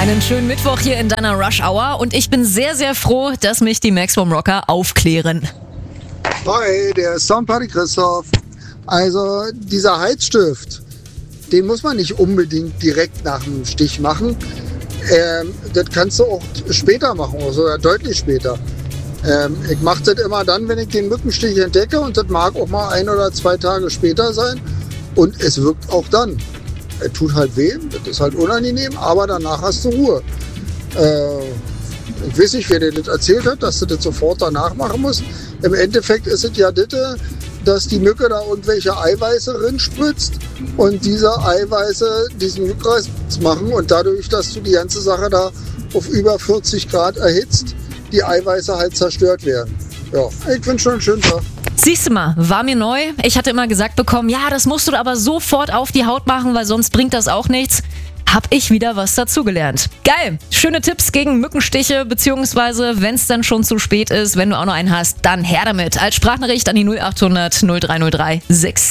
Einen schönen Mittwoch hier in deiner Rush Hour und ich bin sehr, sehr froh, dass mich die Maximum Rocker aufklären. Hi, der Soundparty Christoph. Also dieser Heizstift, den muss man nicht unbedingt direkt nach dem Stich machen. Das kannst du auch später machen oder sogar deutlich später. Ich mache das immer dann, wenn ich den Mückenstich entdecke, und das mag auch mal 1 oder 2 Tage später sein, und es wirkt auch dann. Es tut halt weh, das ist halt unangenehm, aber danach hast du Ruhe. Ich weiß nicht, wer dir das erzählt hat, dass du das sofort danach machen musst. Im Endeffekt ist es ja das, dass die Mücke da irgendwelche Eiweiße spritzt und diese Eiweiße diesen Juckreiz machen, und dadurch, dass du die ganze Sache da auf über 40 Grad erhitzt, die Eiweiße halt zerstört werden. Ja, ich wünsche schon einen schönen Tag. Siehst du mal, war mir neu. Ich hatte immer gesagt bekommen, ja, das musst du aber sofort auf die Haut machen, weil sonst bringt das auch nichts. Hab ich wieder was dazugelernt. Geil, schöne Tipps gegen Mückenstiche, beziehungsweise wenn es dann schon zu spät ist, wenn du auch noch einen hast, dann her damit. Als Sprachnachricht an die 0800 0303 6.